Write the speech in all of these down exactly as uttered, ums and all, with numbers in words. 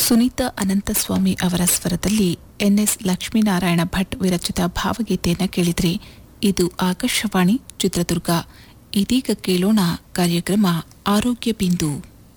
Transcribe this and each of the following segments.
ಸುನೀತಾ ಅನಂತಸ್ವಾಮಿ ಅವರ ಸ್ವರದಲ್ಲಿ ಎನ್ಎಸ್ ಲಕ್ಷ್ಮೀನಾರಾಯಣ ಭಟ್ ವಿರಚಿತ ಭಾವಗೀತೆಯನ್ನು ಕೇಳಿದ್ರಿ. ಇದು ಆಕಾಶವಾಣಿ ಚಿತ್ರದುರ್ಗ. ಇದೀಗ ಕೇಳೋಣ ಕಾರ್ಯಕ್ರಮ ಆರೋಗ್ಯ ಬಿಂದು.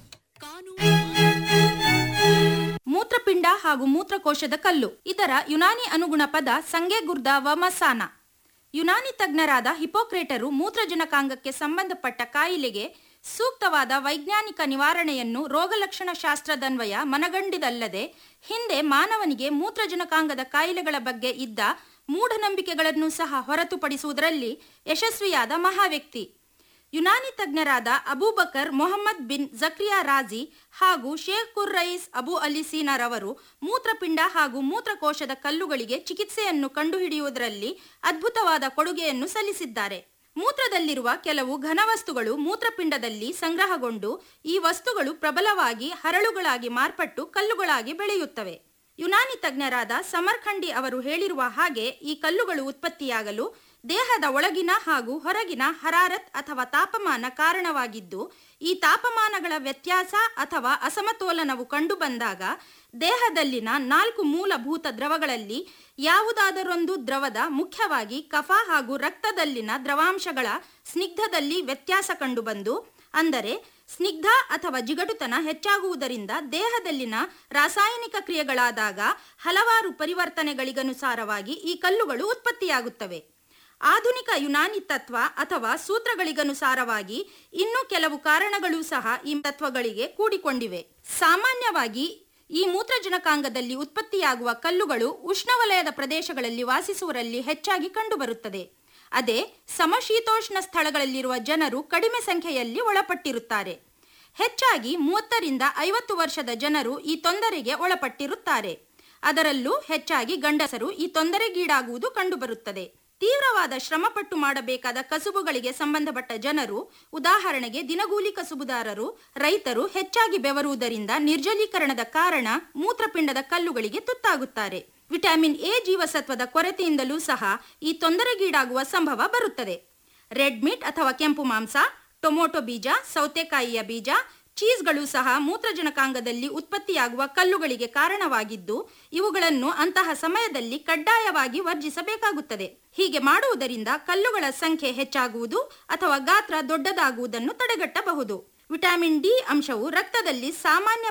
ಮೂತ್ರಪಿಂಡ ಹಾಗೂ ಮೂತ್ರಕೋಶದ ಕಲ್ಲು, ಇದರ ಯುನಾನಿ ಅನುಗುಣ ಪದ ಸಂಗೆಗುರ್ದ ವಮಸಾನ. ಯುನಾನಿ ತಜ್ಞರಾದ ಹಿಪೋಕ್ರೇಟರು ಮೂತ್ರಜನಕಾಂಗಕ್ಕೆ ಸಂಬಂಧಪಟ್ಟ ಕಾಯಿಲೆಗೆ ಸೂಕ್ತವಾದ ವೈಜ್ಞಾನಿಕ ನಿವಾರಣೆಯನ್ನು ರೋಗಲಕ್ಷಣ ಶಾಸ್ತ್ರದನ್ವಯ ಮನಗಂಡಿದಲ್ಲದೆ ಹಿಂದೆ ಮಾನವನಿಗೆ ಮೂತ್ರಜನಕಾಂಗದ ಕಾಯಿಲೆಗಳ ಬಗ್ಗೆ ಇದ್ದ ಮೂಢನಂಬಿಕೆಗಳನ್ನು ಸಹ ಹೊರತುಪಡಿಸುವುದರಲ್ಲಿ ಯಶಸ್ವಿಯಾದ ಮಹಾವ್ಯಕ್ತಿ. ಯುನಾನಿ ತಜ್ಞರಾದ ಅಬೂಬಕರ್ ಮೊಹಮ್ಮದ್ ಬಿನ್ ಜಕ್ರಿಯಾ ರಾಜಿ ಹಾಗೂ ಶೇಖ್ ಕುರ್ ರಯೀಸ್ ಅಬು ಅಲಿ ಸೀನಾರವರು ಮೂತ್ರಪಿಂಡ ಹಾಗೂ ಮೂತ್ರಕೋಶದ ಕಲ್ಲುಗಳಿಗೆ ಚಿಕಿತ್ಸೆಯನ್ನು ಕಂಡುಹಿಡಿಯುವುದರಲ್ಲಿ ಅದ್ಭುತವಾದ ಕೊಡುಗೆಯನ್ನು ಸಲ್ಲಿಸಿದ್ದಾರೆ. ಮೂತ್ರದಲ್ಲಿರುವ ಕೆಲವು ಘನವಸ್ತುಗಳು ಮೂತ್ರಪಿಂಡದಲ್ಲಿ ಸಂಗ್ರಹಗೊಂಡು ಈ ವಸ್ತುಗಳು ಪ್ರಬಲವಾಗಿ ಹರಳುಗಳಾಗಿ ಮಾರ್ಪಟ್ಟು ಕಲ್ಲುಗಳಾಗಿ ಬೆಳೆಯುತ್ತವೆ. ಯುನಾನಿ ತಜ್ಞರಾದ ಸಮರ್ಖಂಡಿ ಅವರು ಹೇಳಿರುವ ಹಾಗೆ ಈ ಕಲ್ಲುಗಳು ಉತ್ಪತ್ತಿಯಾಗಲು ದೇಹದ ಒಳಗಿನ ಹಾಗೂ ಹೊರಗಿನ ಹರಾರತ್ ಅಥವಾ ತಾಪಮಾನ ಕಾರಣವಾಗಿದ್ದು, ಈ ತಾಪಮಾನಗಳ ವ್ಯತ್ಯಾಸ ಅಥವಾ ಅಸಮತೋಲನವು ಕಂಡುಬಂದಾಗ ದೇಹದಲ್ಲಿನ ನಾಲ್ಕು ಮೂಲಭೂತ ದ್ರವಗಳಲ್ಲಿ ಯಾವುದಾದರೊಂದು ದ್ರವದ, ಮುಖ್ಯವಾಗಿ ಕಫ ಹಾಗೂ ರಕ್ತದಲ್ಲಿನ ದ್ರವಾಂಶಗಳ ಸ್ನಿಗ್ಧದಲ್ಲಿ ವ್ಯತ್ಯಾಸ ಕಂಡುಬಂದು, ಅಂದರೆ ಸ್ನಿಗ್ಧ ಅಥವಾ ಜಿಗಟುತನ ಹೆಚ್ಚಾಗುವುದರಿಂದ ದೇಹದಲ್ಲಿನ ರಾಸಾಯನಿಕ ಕ್ರಿಯೆಗಳಾದಾಗ ಹಲವಾರು ಪರಿವರ್ತನೆಗಳಿಗನುಸಾರವಾಗಿ ಈ ಕಲ್ಲುಗಳು ಉತ್ಪತ್ತಿಯಾಗುತ್ತವೆ. ಆಧುನಿಕ ಯುನಾನಿ ತತ್ವ ಅಥವಾ ಸೂತ್ರಗಳಿಗನುಸಾರವಾಗಿ ಇನ್ನೂ ಕೆಲವು ಕಾರಣಗಳು ಸಹ ಈ ತತ್ವಗಳಿಗೆ ಕೂಡಿಕೊಂಡಿವೆ. ಸಾಮಾನ್ಯವಾಗಿ ಈ ಮೂತ್ರಜನಕಾಂಗದಲ್ಲಿ ಉತ್ಪತ್ತಿಯಾಗುವ ಕಲ್ಲುಗಳು ಉಷ್ಣವಲಯದ ಪ್ರದೇಶಗಳಲ್ಲಿ ವಾಸಿಸುವವರಲ್ಲಿ ಹೆಚ್ಚಾಗಿ ಕಂಡುಬರುತ್ತದೆ. ಅದೇ ಸಮಶೀತೋಷ್ಣ ಸ್ಥಳಗಳಲ್ಲಿರುವ ಜನರು ಕಡಿಮೆ ಸಂಖ್ಯೆಯಲ್ಲಿ ಒಳಪಟ್ಟಿರುತ್ತಾರೆ. ಹೆಚ್ಚಾಗಿ ಮೂವತ್ತರಿಂದ ಐವತ್ತು ವರ್ಷದ ಜನರು ಈ ತೊಂದರೆಗೆ ಒಳಪಟ್ಟಿರುತ್ತಾರೆ. ಅದರಲ್ಲೂ ಹೆಚ್ಚಾಗಿ ಗಂಡಸರು ಈ ತೊಂದರೆಗೀಡಾಗುವುದು ಕಂಡುಬರುತ್ತದೆ. ತೀವ್ರವಾದ ಶ್ರಮಪಟ್ಟು ಮಾಡಬೇಕಾದ ಕಸುಬುಗಳಿಗೆ ಸಂಬಂಧಪಟ್ಟ ಜನರು, ಉದಾಹರಣೆಗೆ ದಿನಗೂಲಿ ಕಸುಬುದಾರರು, ರೈತರು ಹೆಚ್ಚಾಗಿ ಬೆವರುವುದರಿಂದ ನಿರ್ಜಲೀಕರಣದ ಕಾರಣ ಮೂತ್ರಪಿಂಡದ ಕಲ್ಲುಗಳಿಗೆ ತುತ್ತಾಗುತ್ತಾರೆ. ವಿಟಮಿನ್ ಎ ಜೀವಸತ್ವದ ಕೊರತೆಯಿಂದಲೂ ಸಹ ಈ ತೊಂದರೆಗೀಡಾಗುವ ಸಂಭವ ಬರುತ್ತದೆ. ರೆಡ್ ಮೀಟ್ ಅಥವಾ ಕೆಂಪು ಮಾಂಸ, ಟೊಮೊಟೊ ಬೀಜ, ಸೌತೆಕಾಯಿಯ ಬೀಜ, ಚೀಸ್ಗಳು ಸಹ ಮೂತ್ರಜನಕಾಂಗದಲ್ಲಿ ಉತ್ಪತ್ತಿಯಾಗುವ ಕಲ್ಲುಗಳಿಗೆ ಕಾರಣವಾಗಿದ್ದು, ಇವುಗಳನ್ನು ಅಂತಹ ಸಮಯದಲ್ಲಿ ಕಡ್ಡಾಯವಾಗಿ ವರ್ಜಿಸಬೇಕಾಗುತ್ತದೆ. ಹೀಗೆ ಮಾಡುವುದರಿಂದ ಕಲ್ಲುಗಳ ಸಂಖ್ಯೆ ಹೆಚ್ಚಾಗುವುದು ಅಥವಾ ಗಾತ್ರ ದೊಡ್ಡದಾಗುವುದನ್ನು ತಡೆಗಟ್ಟಬಹುದು. ವಿಟಮಿನ್ ಡಿ ಅಂಶವು ರಕ್ತದಲ್ಲಿ ಸಾಮಾನ್ಯ